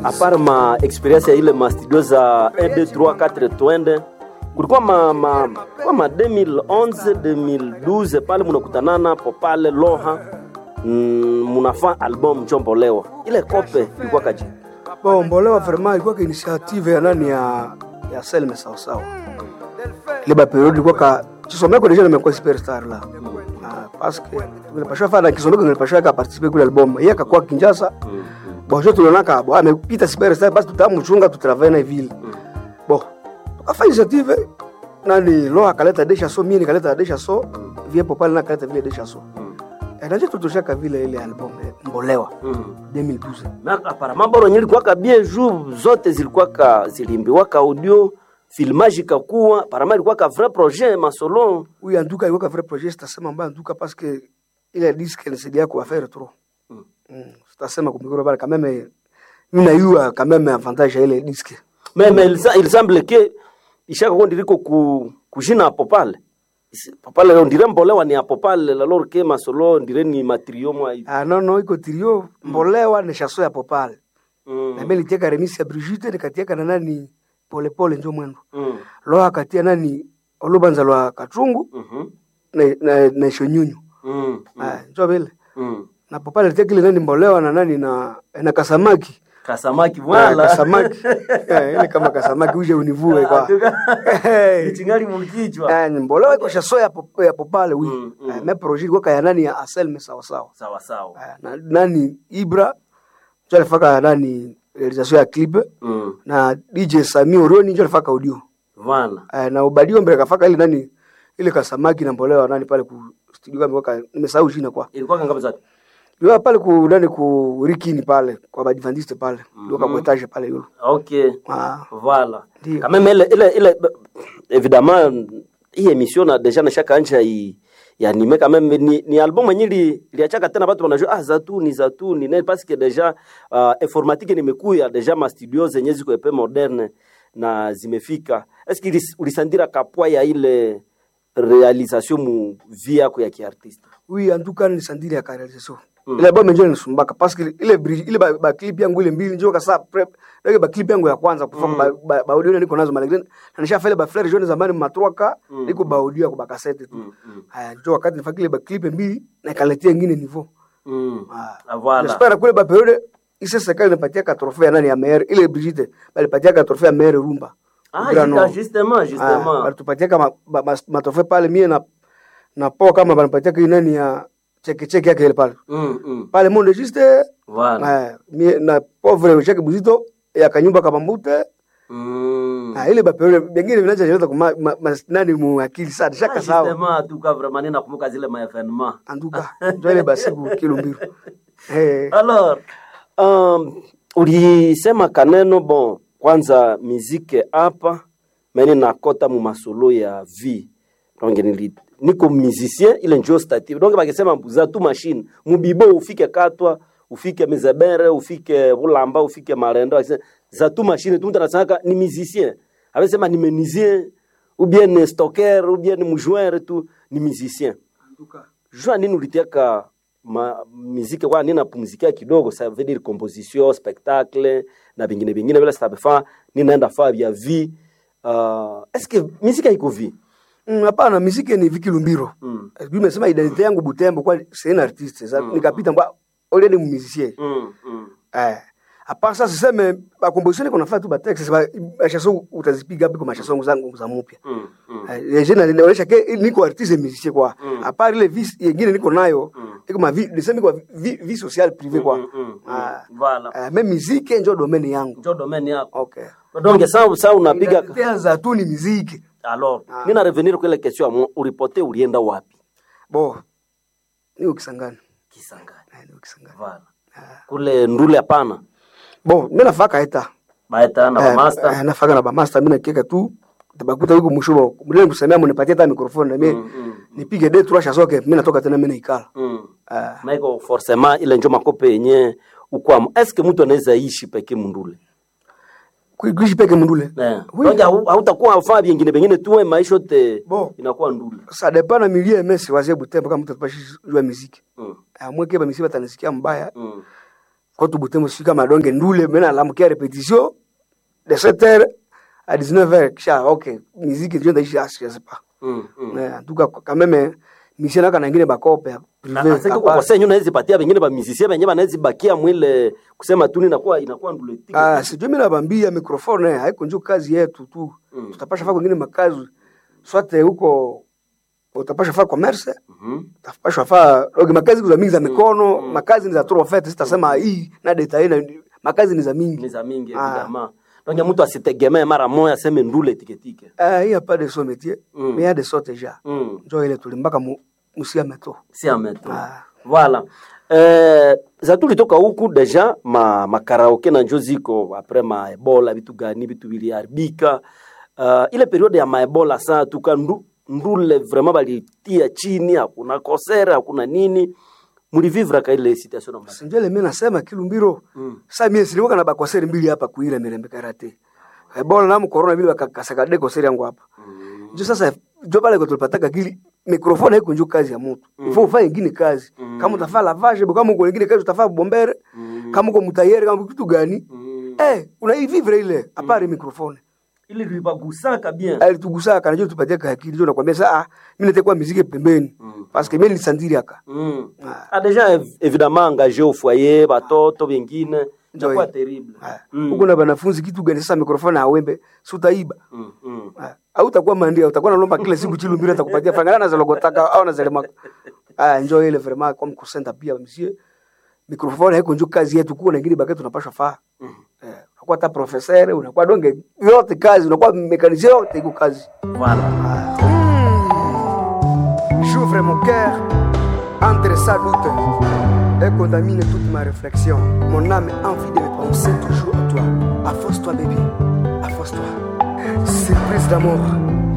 apart ma experience ya ile ma studio za 1 2 3 4 twende kulikuwa ma 2011 2012 pale mnakutanana po pale Loha mnafanya album Njombolewa. Ile kope ilikuwa kaji. Mbolewa vraiment ilikuwa initiative ya nani ya Selme sawa. Ile ba period ilikuwa ka Kisomeko deja nimekuwa superstar la. Parce que ile pasha fana Kisomeko ile pasha ka participer kwa album. Yeye akakuwa Kinshasa. Bon je tulionaka bon amepita superstar basi tutamchunga tutravaille na ville. Bon tukafanya initiative nani Loha kaleta desha so mimi nikaleta desha so vie popale na kaleta vile desha so. Ndio tutoshaka vile ile album Mbolewa 2012. Na apparemment bora nyilikuwa ka bien jour zote zilikuwa zilimbiwa ka audio filmage kakuwa apparemment ilikuwa ka vrai projet masolo. Oui en tout cas ilikuwa ka vrai projet sitasema mbaya en tout cas parce que ile disque nisaidia kwa faire trop. Sitasema kumikoro bali quand même mimi naiua quand même avantage ile disque. Mais il semble que ishaka kwa ndiriko kujina hapo pale. Popale leo ndire Mbolewa ni hapo pale alors que masolo ndire ni matrio mwa hivi. Non iko trio Mbolewa ni chaso ya popale. Na mimi niteka remix ya Brigitte nikatiaka na nani pole ndio mwendo. Loha katia nani Olubanza lwa Katungu na Shonyunyu. Ndio vile. Na popale niteka ile nani Mbolewa na nani na Kasamaki. Kasamaki wala Kasamaki ile kama Kasamaki uje univue kwa chingali mkichwa Mbolewa iko chaso ya popale oui mais projet kwa ya nani ya Aselme sawa na nani Ibra alifaka nani realization ya clip na DJ Sami Orioni ndio alifaka audio voilà na Ubadio mbele kafaka ile nani ile Kasamaki na Mbolewa nani pale ku studio kama kwa nimesahau jina kwa ilikuwa ngapi zake Yule pale ku nani ku Rikini pale kwa Badivantiste pale ndio kwa etage pale yule. Okay. Voilà. Kama ile évidemment hii émission na déjà na chaque anja ya anime quand même ni album yenyewe iliachaka tena watu wanajua Zatuni na parce que déjà informatique nimekuya déjà ma studios zenye ziko epe moderne na zimefika. Est-ce que ulisandira kapwa ya ile réalisation mu vie yako ya kiartiste? Oui, en tout cas nilisandira ya réalisation. Ile album njoo nisumbaka parce que ile ba clip yangu ile mbili njoo kasa prep ile ba clip yangu ya kwanza kufa ba audio niko nazo malgré na nishafanya ba flare jaune zamani ma 3K niko ba audio kwa cassette tu. Haya njoo wakati nifanya ile ba clip mbili na kaletia nyingine niveau. Voilà. J'espère kule ba periode ise sekali nipatia ka trophée nani ya meilleur ile Brigitte bali patia ka trophée ya meilleur rumba. Justement. Bali tupatia kama ma trophée pale mie na po kama banipatia ka nani ya cheki yake ile pale. Pale monde juste voilà. Na pauvre cheki buzito ya kanyumba kama mbute. Ile ba periode bengine vinaanza jeleza kwa nani mu akili sana shaka sawa. Justement tu ka vraiment nakumbuka zile ma événements. Anduka ndio ile basi Kilumbiru. Alors ulisema kaneno bon kwanza muziki hapa mimi nakota mu masolo ya vie. Donc niko musicien ile ndio stative. Donc bakisema mbuza tu machine mubibo ufike katwa ufike mezebere ufike ulamba ufike marendo za tu machine tu mtanasaka ni musicien. Abesema ni menuisier ou bien ni stocker ou bien ni joueur tu ni musicien. Anduka Jua nini ulitiaka muziki kwa nini napumzikia kidogo ça veut dire composition spectacle na vingine vile ça befa ninaenda fa vya vie est-ce que muziki iko vie? Hapana, muziki ni Kilumbiru. Mimi nimesema identity yangu Butembo kwa c'est un artiste. Nikapita mbwa ole ni musicien. Hapa sasa siseme ba composition kuna fatu ba texts ba chanson utazipiga hapo kwa chanson zangu za mpya. Jena ninaonyesha ke niko artiste musicien kwa. Hapa ile vie nyingine niko nayo iko ma vie niseme kwa vie sociale privée kwa. Voilà. Même musique ndio domaine yangu. Ndio domaine yako. Okay. Donc ça unapiga za tu ni musique. Alors, nina revenir kwa ile question uripote ulienda wapi? Bon. Ni Kisangani. Ni Kisangani. Voilà. Kule Ndule hapana. Bon, mimi nafaka eta. Baeta na master. Nafaka na ba master mimi nakieka tu tabakuta huko mshubo. Mlele kusemea mnipatie hata microphone na mimi nipige de 3 chasoke mimi natoka tena mimi naikala. Maiko forcément ile ndio makope yenye ukwamo. Est-ce que mtu anaweza ishi peke Mndule? Kuishi peke Mndule. Ngoja hautakuwa afaa vingine tu maisha yote inakuwa Ndule. Ça dépend na milieu Messi waze Butembo kama mtu atapashi jua muziki. Amweke ba misiba tanisikia mbaya. Quand tu boutais musique à Madonge Ndoule, maintenant la moquette répétition de 7h à 19h. OK, musique je sais pas. Mais en tout cas quand même misiana kana ngine bakope na sasa kwa sasa nyuna hizi patia wengine ba musicien wenyewe wanaweza bakia mwile kusema tu inakuwa Ndule tiki. Sijui mimi nabambia microphone haiko njoo kazi yetu tu. Tutapasha fanya wengine makazi. Sote huko utapasha fanya commerce. Utapasha fanya makazi za mingi za mikono, makazi ni za trop fait, sitasema hii na detail na makazi ni za mingi. Ni za mingi évidemment. Donc mtu asitegemee mara moja aseme Ndule tiketike. Il y a pas de son métier, mais il y a des sortes déjà. Njoo ile tulimbaka musia meto. Si ameto. Voilà. Za tulitoka huku deja ma karaoke na njoo ziko après ma Ebola vitu gani vitu viliharibika. Ile periode ya ma Ebola saa Ndule vraiment balitia chini, hakuna concert, hakuna nini. Mulivivra ka ile situation na Sinjele mimi nasema Kilumbiro. Sasa mimi siliwaka na bakoseri mbili hapa kuile Mirembe Karate. Ebola na corona vile bakakasaka de koseri yangu hapa. Ndio sasa ndio pale kwa tulipataka kili microphone haiko njoo kazi ya mtu. Ifo ufanye nyingine kazi. Kama utafanya lavage, kama uko nyingine kazi utafanya bombere, kama uko mtayeri, kama kitu gani? Unaivivre ile apare microphone. Ile ilibagusaka bien. Alitugusaka na njoo tupatie akili njoo nakwambia sasa mimi nitakuwa muziki pembeni. Parce que mimi nilisandiri aka. Déjà évidemment engagé au foyer, batoto wengine, c'est terrible. Huko na wanafunzi kitu gani sasa microphone hawembe, si utaiba. Au utakuwa mandia, utakuwa nalomba kila siku Chilumbiro atakupatia fangana na zalogotaka au na zalema. Enjoy ile vraiment comme kusenda pia monsieur. Microphone haiko njoo kazi yetu kuna ngine bakati tunapaswa faa. Unakuwa ta professeur, unakuwa donge yote kazi, unakuwa mécanicien yote iko kazi. Voilà. J'ouvre mon cœur entre sa doute et contamine toute ma réflexion. Mon âme a envie de me penser toujours à toi. Afforce-toi, baby. Afforce-toi. Surprise d'amour.